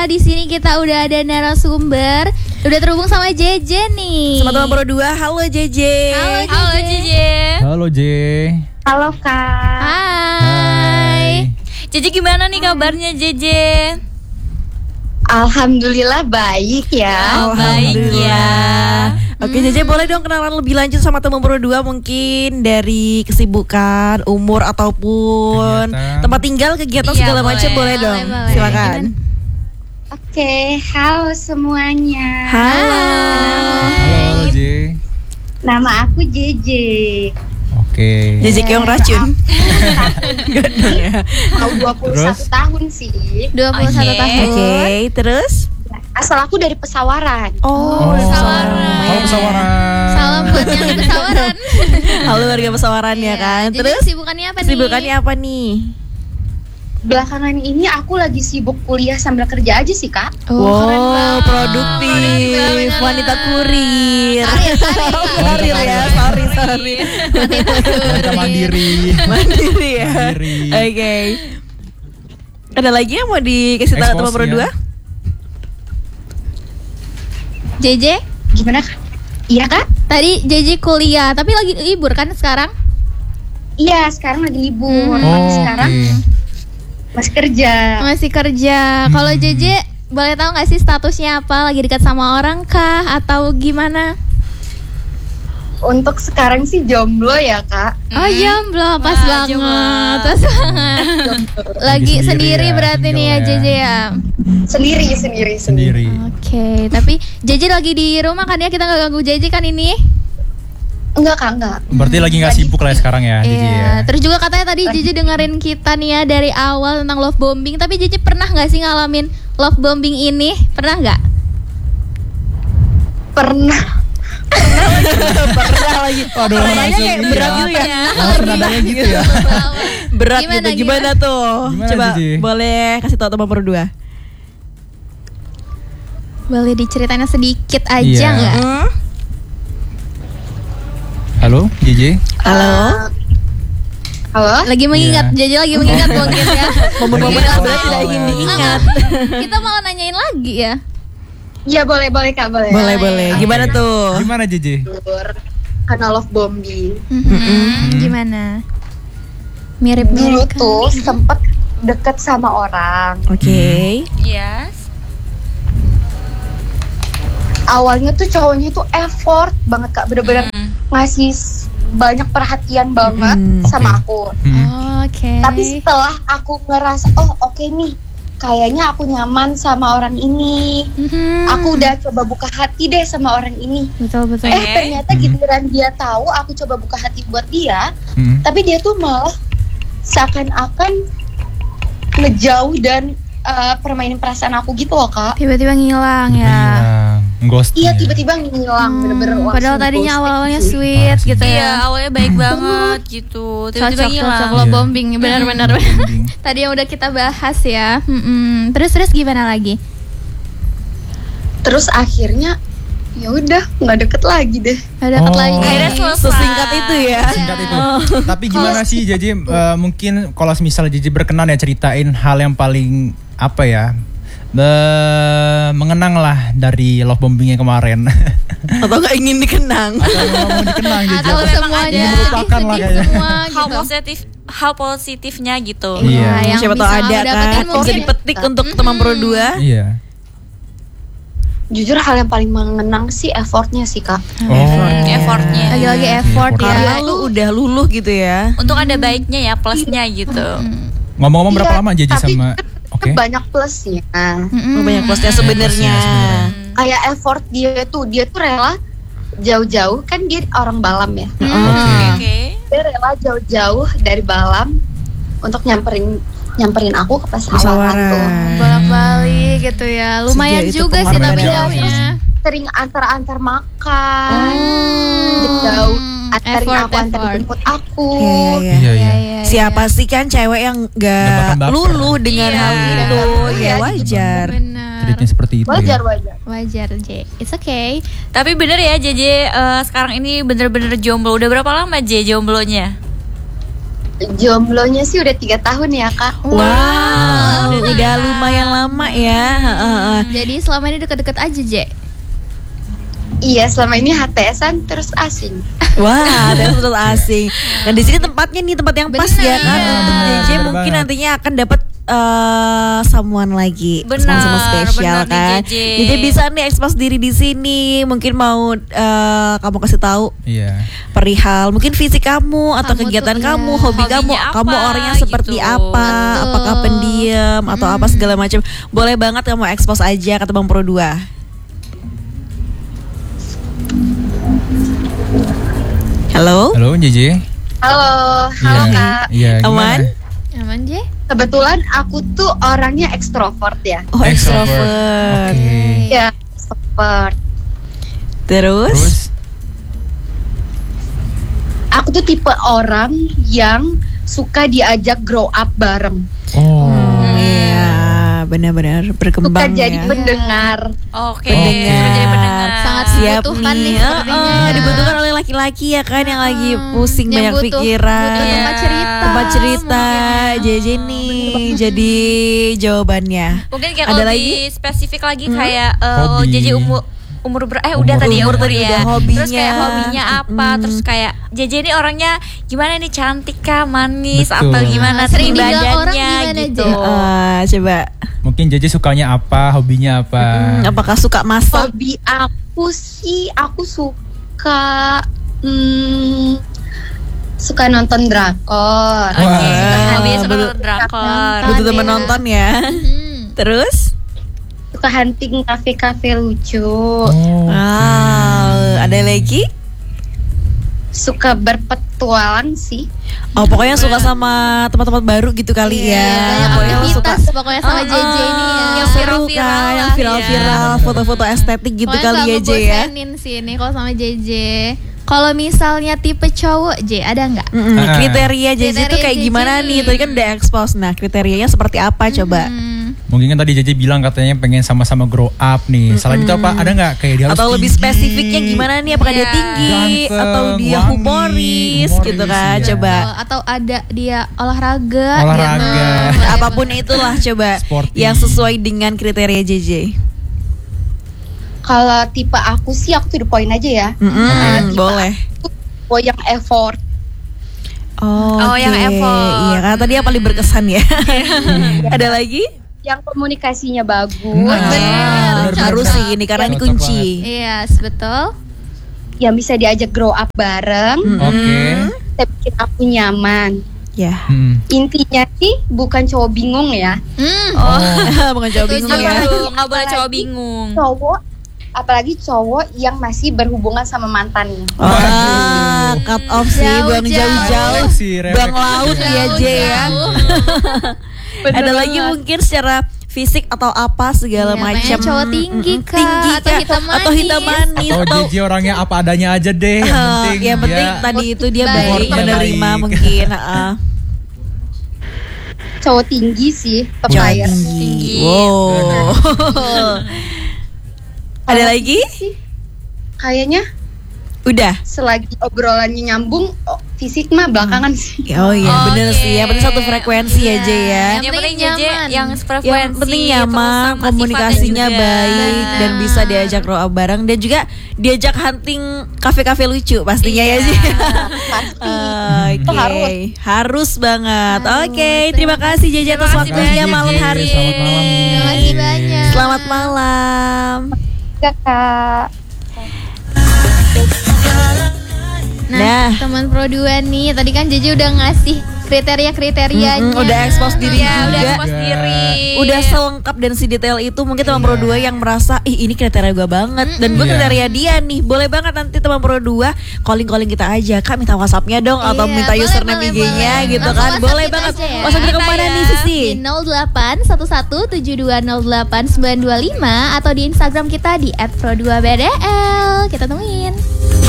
Di sini kita udah ada narasumber, udah terhubung sama JJ nih. Sama teman Pro 2. Halo JJ. Halo JJ. Halo J. Halo Kak. Hai. JJ gimana nih kabarnya JJ? Alhamdulillah baik ya. Baik ya. Oke JJ, boleh dong kenalan lebih lanjut sama teman Pro 2, mungkin dari kesibukan, umur ataupun kegiatan. tempat tinggal, kegiatan Iya, segala macam, boleh dong. boleh. Silakan. Oke, halo semuanya. Halo. Halo J. Nama aku JJ. Oke. JJ keong racun. Gak dong ya. Mau 21 Terus? tahun sih. 21 Oke. tahun. Oke, terus? Asal aku dari Pesawaran. Oh, Pesawaran. Halo Pesawaran. Salam buat yang di Pesawaran. Halo warga Pesawaran ya kan. Jadi Terus kesibukannya apa nih? kesibukannya apa nih? Belakangan ini aku lagi sibuk kuliah sambil kerja aja sih Kak. Oh, keren banget. Produktif, Bener-bener. wanita kurir. Karir. Karir ya, sorry. Kita mandiri. Mandiri ya. Mandiri. Oke. Ada lagi yang mau dikasih tahu teman Pro 2? JJ, Gimana Kak? Iya Kak? tadi JJ kuliah, tapi lagi libur kan sekarang? Iya, sekarang lagi libur. Tapi Oh, sekarang masih kerja. Masih kerja. Kalau JJ boleh tahu nggak sih statusnya apa? Lagi dekat sama orang kah atau gimana? Untuk sekarang sih jomblo ya Kak. Oh jomblo, pas Wah, banget, jomblo. pas banget. Lagi Lagi sendiri sendiri ya, berarti nih ya single JJ ya. ya. Sendiri. Sendiri. Oke, tapi JJ lagi di rumah kan ya, kita nggak ganggu JJ kan ini? Enggak Kak, enggak. Berarti lagi nggak sibuk lah ya sekarang ya, J ya. Iya. Terus juga katanya tadi JJ dengerin kita nih ya dari awal tentang love bombing. Tapi JJ pernah nggak sih ngalamin love bombing ini? Pernah nggak? Pernah. Pernah lagi. Aduh, Kayaknya langsung kayak iya. berat gitu ya. Langsung nadanya gitu ya. Berat Gimana, gitu. Gimana tuh? Gimana, Coba Cici? boleh kasih tahu teman Pro 2. Boleh diceritain sedikit aja Iya. nggak? Halo JJ. Halo. Halo? Lagi mengingat, Iya. JJ lagi mengingat mungkin ya. Momen-momen Kita sebenarnya mau- tidak ingin diingat. Kita malah nanyain lagi ya. Iya boleh Kak, boleh. Boleh. Gimana Oke. tuh? Gimana JJ? Karena love bombing. Gimana? Mirip-mirip Dulu kan? tuh sempet deket sama orang. Oke. Yes. Awalnya tuh cowoknya tuh effort banget Kak, bener-bener ngasih banyak perhatian banget sama aku. Oke. Tapi setelah aku ngerasa oke nih, kayaknya aku nyaman sama orang ini. Aku udah coba buka hati deh sama orang ini. Betul. Ternyata giliran dia tahu aku coba buka hati buat dia, tapi dia tuh malah seakan-akan ngejauh dan permainin perasaan aku gitu loh Kak. Tiba-tiba ngilang ya. Ghost. Iya tiba-tiba ngilang bener-bener langsung Padahal tadinya ghosting awalnya sih. sweet gitu Iya, ya. awalnya baik banget gitu. Tiba-tiba Cocok hilang. love Iya. bombing, benar-benar. Tadi yang udah kita bahas ya. Terus gimana lagi? Terus akhirnya ya udah nggak deket lagi deh. Gak deket Oh. lagi. Akhirnya selesai. Sesingkat itu ya. Singkat itu. Tapi gimana sih JJ? Mungkin kalau misalnya JJ berkenan ya ceritain hal yang paling apa ya? Mengenang lah dari love bombingnya kemarin. Atau nggak ingin dikenang? Atau mau dikenang JJ? Atau Memang semuanya ada. Melupakan lah sedih kayaknya. semua Hal positifnya gitu. Iya. yang Siapa tahu bisa ada ngedapetin kan. mungkin. Bisa dipetik untuk teman Pro 2. Iya. Jujur hal yang paling mengenang sih effortnya sih Kak. Effortnya. Lagi-lagi effort ya. Karena lu udah luluh gitu ya. Untuk ada baiknya ya, plusnya gitu. Ngomong-ngomong berapa Iya, lama JJ tapi sama? Oke. banyak plusnya. Banyak plusnya sebenarnya. Kayak effort dia tuh rela jauh-jauh, kan dia orang Balam ya. Oke. Dia rela jauh-jauh dari Balam untuk nyamperin aku ke Pesawaran tuh. Bolak-balik gitu ya. Lumayan Sejauh itu juga sih tapi pengorbanan. jauhnya. Sering antar-antar makan, jauh antarin Effort, aku, antar effort. jemput aku. Iya. Siapa sih kan cewek yang Nggak bakal gak baper. luluh dengan hal itu? Ya wajar. Benar. Treatnya seperti itu Wajar. ya. Wajar J. It's okay. Tapi bener ya JJ sekarang ini bener-bener jomblo. Udah berapa lama J jomblonya? Jomblonya sih udah 3 tahun ya kak. Wow, udah lumayan lama ya. Jadi selama ini deket-deket aja, Je. Iya, selama ini HTS-an terus asing. Wah, ada betul asing. Nah di sini tempatnya nih tempat yang pas ya kan untuk JJ Bener mungkin banget. nantinya akan dapat someone lagi, Benar, someone spesial benar nih, kan. JJ. JJ bisa nih expose diri di sini. Mungkin mau kamu kasih tahu Iya. perihal mungkin fisik kamu atau Kamu kegiatan tuh, kamu, iya. hobi kamu, Hobinya kamu apa, orangnya seperti gitu. apa, Betul. apakah pendiam atau apa segala macam. Boleh banget kamu expose aja kata Bang Pro 2. Halo? Halo JJ. Halo Iya. kak. Iya. Aman? gimana? Aman, Je? Kebetulan aku tuh orangnya ekstrovert ya. Oh, Extrovert. extrovert. Oke. Ya, ekstrovert. Terus? Terus? Aku tuh tipe orang yang suka diajak grow up bareng. Oh. Iya, benar-benar Suka berkembang jadi ya. pendengar. Oke, Pendengar. jadi pendengar. Sangat Siap dibutuhkan nih nih. sepertinya. Dibutuhkan oleh laki-laki ya kan yang lagi pusing Yang banyak butuh pikiran. tempat cerita. Tempat cerita. JJ nih jadi jawabannya. Mungkin kayak Ada lebih lagi? spesifik lagi kayak Hobi. JJ udah Umur tadi ya Umur tadi ya. udah, hobinya. Terus kayak hobinya apa? Terus kayak JJ ini orangnya gimana nih, cantik kah, manis Betul. atau gimana Sering tinggi dibilang orang badannya gimana, gitu. Coba Mungkin JJ sukanya apa, hobinya apa? apakah suka masak? Hobi aku sih, aku suka suka nonton drakor. Oke, Wah. hobinya suka Betul. nonton drakor. Butuh teman nonton ya. Terus? Suka hunting kafe-kafe lucu. Oh, Wow, ada lagi? Suka berpetualang sih. Oh, pokoknya suka sama tempat-tempat baru gitu kali ya. Banyak Pokoknya lo suka aktivitas pokoknya sama JJ ini ya. Yang seru viral-viral kan, yang lah, viral-viral, ya. foto-foto estetik gitu Pokoknya kali nggak ya J ya. ngebosenin sih ini kalau sama JJ. Kalau misalnya tipe cowok, J, ada nggak? Kriteria JJ itu Kriteria kayak JJ gimana nih. nih? Tadi kan udah expose. Nah, kriterianya seperti apa coba? Mungkin kan tadi JJ bilang katanya pengen sama-sama grow up nih. Selain itu apa? Ada nggak kayak dia harus Atau lebih tinggi, spesifiknya gimana nih? Apakah dia Iya. tinggi Ganteng, atau dia wangi, humoris gitu kan? iya. Coba. Atau ada dia olahraga. Olahraga. gitu. Apapun itulah coba Sporty. yang sesuai dengan kriteria JJ. Kalau tipe aku sih, aku to the point aja ya. Boleh. Oh, yang effort. Oh, yang oke. effort. Iya, karena tadi yang paling berkesan ya. Ada lagi? Yang komunikasinya bagus. Bener, Harus bener. sih ini karena ini Cocok kunci. Iya, betul. Yang bisa diajak grow up bareng. Oke. Saya bikin aku nyaman. Ya. Intinya sih bukan cowok bingung ya. Bukan jawab bingung Setuju. ya. Nggak boleh cowok bingung. Cowok, apalagi cowok yang masih berhubungan sama mantannya. Wah, cut off sih, buang jauh-jauh, Si Rebek. buang laut ya J ya. Ada lagi mungkin secara fisik atau apa segala Iya, macam. pengen cowok tinggi kah? Tinggi Atau kah? hitam manis? Atau hitam manis Atau atau JJ orangnya apa adanya aja deh. yang penting dia tadi itu dia Baik. baik Effortnya menerima baik. mungkin. Cowok tinggi sih, Cowok pepaya. tinggi. Wow. Ada lagi? Kayaknya Udah. selagi obrolannya nyambung, fisik mah belakangan sih. Oh iya, bener Oke. sih. Yang penting satu frekuensi aja ya. Yang penting penting JJ nyaman. yang Yang frekuensi, penting terus nyaman, sama komunikasinya sifatnya juga. baik dan bisa diajak roa bareng dan juga diajak hunting kafe-kafe lucu pastinya ya sih. Pasti. Oke, harus banget. Oke, terima kasih JJ atas Terima kasih waktunya banyak, malam JJ. hari Selamat ini. malam. Terima kasih banyak. Selamat malam. Kak. Nah. Teman Pro 2 nih, tadi kan JJ udah ngasih kriteria-kriterianya. Udah expose diri Iya, udah juga. expose diri. Udah selengkap dan sedetail itu mungkin teman Pro 2 yang merasa ih ini kriteria gue banget dan gue Iya. kriteria dia nih. Boleh banget nanti teman Pro 2 calling kita aja. Kak minta WhatsApp-nya dong atau Iya, minta boleh, username boleh, IG-nya boleh. gitu Langsung kan. WhatsApp Boleh kita banget. aja ya. WhatsApp kita kemana Kita nih ya. Sisi? Di 08117208 925 atau di Instagram kita di @pro2bdl. Kita tungguin.